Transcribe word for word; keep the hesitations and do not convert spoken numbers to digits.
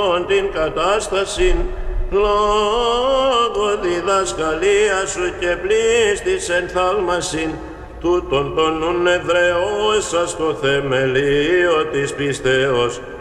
την κατάσταση λόγω διδασκαλία σου και πλήστης ενθάλμασιν τούτον τον νουν εδραιώσα στο θεμελίο της πίστεως